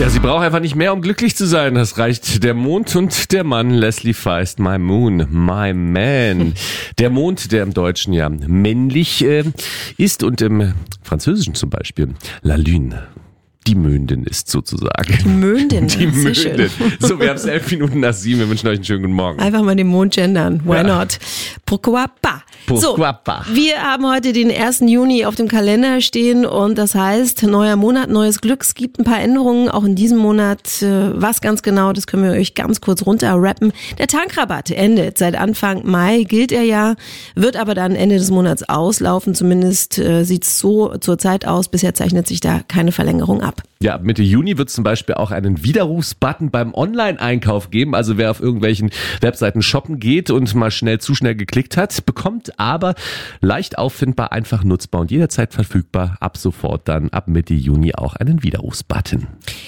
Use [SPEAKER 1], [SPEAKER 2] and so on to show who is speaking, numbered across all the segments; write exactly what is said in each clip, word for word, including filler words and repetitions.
[SPEAKER 1] Ja, sie braucht einfach nicht mehr, um glücklich zu sein. Das reicht der Mond und der Mann. Leslie Feist, my moon, my man. Der Mond, der im Deutschen ja männlich äh, ist und im Französischen zum Beispiel la lune. Die Möndin ist sozusagen.
[SPEAKER 2] Die Möndin,
[SPEAKER 1] Die
[SPEAKER 2] sehr schön.
[SPEAKER 1] Möndin. So, wir haben es elf Minuten nach sieben. Wir wünschen euch einen schönen guten Morgen.
[SPEAKER 2] Einfach mal den Mond gendern. Why
[SPEAKER 1] Ja.
[SPEAKER 2] not? Pourquoi pas? So,
[SPEAKER 1] Pourquoi pas?
[SPEAKER 2] wir haben heute den ersten Juni auf dem Kalender stehen und das heißt, neuer Monat, neues Glück. Es gibt ein paar Änderungen auch in diesem Monat. Äh, Was ganz genau, das können wir euch ganz kurz runterrappen. Der Tankrabatt endet seit Anfang Mai, gilt er ja, wird aber dann Ende des Monats auslaufen. Zumindest äh, sieht es so zurzeit aus. Bisher zeichnet sich da keine Verlängerung ab.
[SPEAKER 1] Ja, Mitte Juni wird es zum Beispiel auch einen Widerrufsbutton beim Online-Einkauf geben. Also wer auf irgendwelchen Webseiten shoppen geht und mal schnell zu schnell geklickt hat, bekommt aber leicht auffindbar, einfach nutzbar und jederzeit verfügbar ab sofort dann ab Mitte Juni auch einen Widerrufsbutton.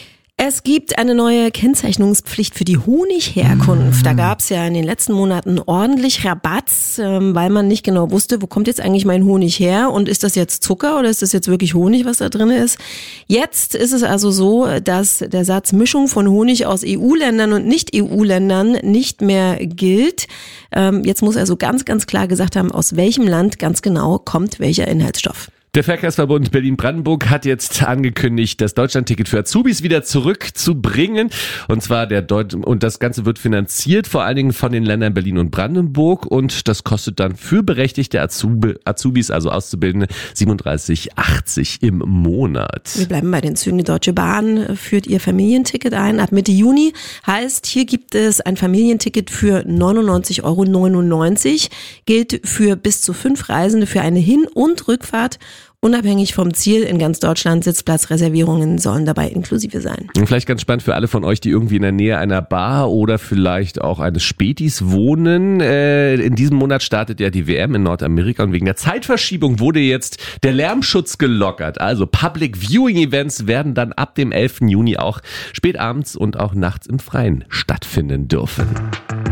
[SPEAKER 2] Es gibt eine neue Kennzeichnungspflicht für die Honigherkunft. Da gab es ja in den letzten Monaten ordentlich Rabatz, ähm, weil man nicht genau wusste, wo kommt jetzt eigentlich mein Honig her und ist das jetzt Zucker oder ist das jetzt wirklich Honig, was da drin ist. Jetzt ist es also so, dass der Satz Mischung von Honig aus E U-Ländern und Nicht-E U-Ländern nicht mehr gilt. Ähm, jetzt muss also ganz, ganz klar gesagt haben, aus welchem Land ganz genau kommt welcher Inhaltsstoff.
[SPEAKER 1] Der Verkehrsverbund Berlin-Brandenburg hat jetzt angekündigt, das Deutschlandticket für Azubis wieder zurückzubringen. Und zwar der Deut- und das Ganze wird finanziert vor allen Dingen von den Ländern Berlin und Brandenburg und das kostet dann für berechtigte Azub- Azubis, also Auszubildende, siebenunddreißig achtzig im Monat.
[SPEAKER 2] Wir bleiben bei den Zügen. Die Deutsche Bahn führt ihr Familienticket ein ab Mitte Juni. Heißt, hier gibt es ein Familienticket für neunundneunzig Euro neunundneunzig. Gilt für bis zu fünf Reisende für eine Hin- und Rückfahrt. Unabhängig vom Ziel in ganz Deutschland, Sitzplatzreservierungen sollen dabei inklusive sein.
[SPEAKER 1] Und vielleicht ganz spannend für alle von euch, die irgendwie in der Nähe einer Bar oder vielleicht auch eines Spätis wohnen. Äh, in diesem Monat startet ja die W M in Nordamerika und wegen der Zeitverschiebung wurde jetzt der Lärmschutz gelockert. Also Public Viewing Events werden dann ab dem elften Juni auch spätabends und auch nachts im Freien stattfinden dürfen.